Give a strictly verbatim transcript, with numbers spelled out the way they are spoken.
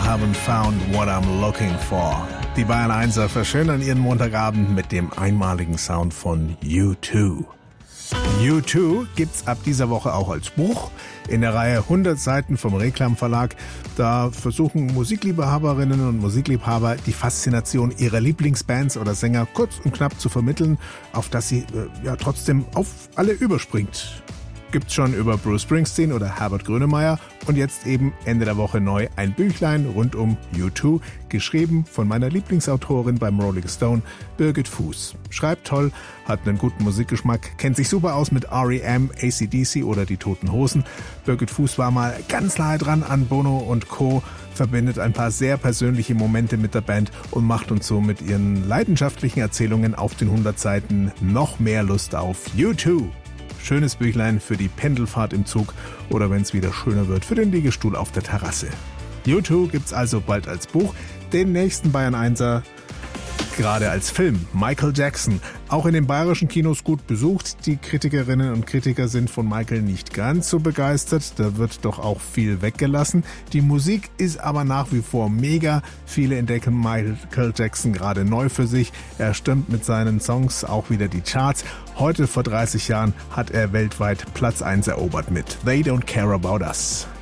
haven't found what I'm looking for. Die Bayern Einser verschönern ihren Montagabend mit dem einmaligen Sound von U zwei. U zwei gibt's ab dieser Woche auch als Buch in der Reihe hundert Seiten vom Reklam Verlag. Da versuchen Musikliebhaberinnen und Musikliebhaber die Faszination ihrer Lieblingsbands oder Sänger kurz und knapp zu vermitteln, auf dass sie äh, ja trotzdem auf alle überspringt. Gibt's schon über Bruce Springsteen oder Herbert Grönemeyer und jetzt eben Ende der Woche neu ein Büchlein rund um U zwei, geschrieben von meiner Lieblingsautorin beim Rolling Stone, Birgit Fuß. Schreibt toll, hat einen guten Musikgeschmack, kennt sich super aus mit R E M, A C D C oder die Toten Hosen. Birgit Fuß war mal ganz nahe dran an Bono und Co., verbindet ein paar sehr persönliche Momente mit der Band und macht uns so mit ihren leidenschaftlichen Erzählungen auf den hundert Seiten noch mehr Lust auf U zwei. Schönes Büchlein für die Pendelfahrt im Zug oder wenn es wieder schöner wird, für den Liegestuhl auf der Terrasse. U zwei gibt's also bald als Buch, den nächsten Bayern Einser gerade als Film. Michael Jackson, auch in den bayerischen Kinos gut besucht. Die Kritikerinnen und Kritiker sind von Michael nicht ganz so begeistert. Da wird doch auch viel weggelassen. Die Musik ist aber nach wie vor mega. Viele entdecken Michael Jackson gerade neu für sich. Er stürmt mit seinen Songs auch wieder die Charts. Heute vor dreißig Jahren hat er weltweit Platz eins erobert mit They Don't Care About Us.